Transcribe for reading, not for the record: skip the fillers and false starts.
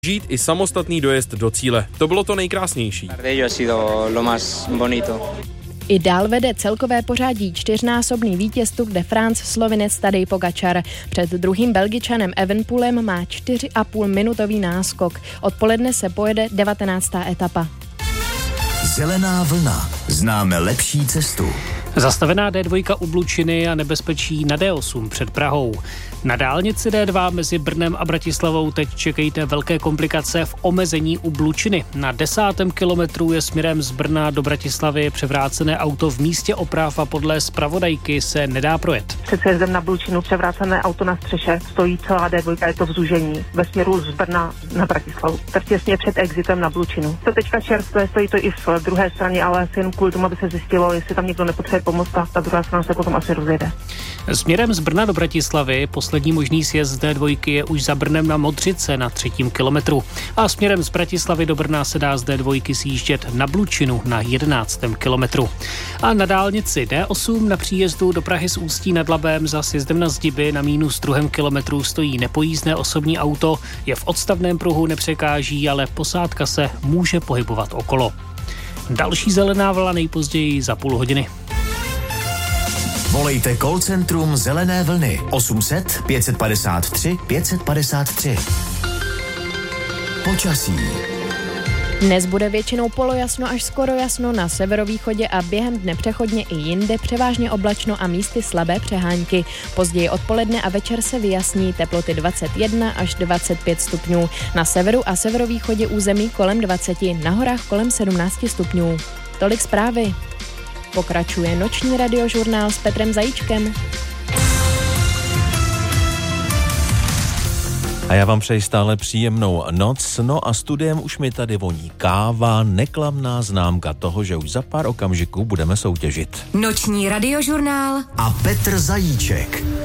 žít i samostatný dojezd do cíle. To bylo to nejkrásnější. I dál vede celkové pořadí čtyřnásobný vítěz Tour de France Slovinec Tadej Pogačar. Před druhým Belgičanem Evenepoelem má 4,5 minutový náskok. Odpoledne se pojede 19. etapa. Zelená vlna. Známe lepší cestu. Zastavená D2 u Blučiny a nebezpečí na D8 před Prahou. Na dálnici D2 mezi Brnem a Bratislavou teď čekejte velké komplikace v omezení u Blučiny. Na 10. kilometru je směrem z Brna do Bratislavy převrácené auto v místě oprav a podle zpravodajky se nedá projet. Před sjezdem na Blučinu převrácené auto na střeše, stojí celá D2, je to v zúžení ve směru z Brna na Bratislavu. Tak těsně před exitem na Blučinu. To teďka čerstvé, stojí to i v druhé straně, ale jen kvůli tomu, aby se zjistilo, jestli tam někdo nepotřebuje pomoct, a ta druhá strana se potom asi rozjede. Směrem z Brna do Bratislavy poslední možný sjezd D2 je už za Brnem na Modřice na 3. kilometru. A směrem z Bratislavy do Brna se dá z D2 sjíždět na Blučinu na 11. kilometru. A na dálnici D8 na příjezdu do Prahy z Ústí nad Labem za sjezdem na Zdiby na -2. kilometru stojí nepojízdné osobní auto, je v odstavném pruhu, nepřekáží, ale posádka se může pohybovat okolo. Další zelená vlna nejpozději za půl hodiny. Volejte call centrum Zelené vlny 800 553 553. Počasí. Dnes bude většinou polojasno až skoro jasno na severovýchodě a během dne přechodně i jinde, převážně oblačno a místy slabé přehánky. Později odpoledne a večer se vyjasní, teploty 21 až 25 stupňů. Na severu a severovýchodě území kolem 20, na horách kolem 17 stupňů. Tolik zprávy. Pokračuje noční radiožurnál s Petrem Zajíčkem. A já vám přeji stále příjemnou noc, no a studiem už mi tady voní káva, neklamná známka toho, že už za pár okamžiků budeme soutěžit. Noční radiožurnál a Petr Zajíček.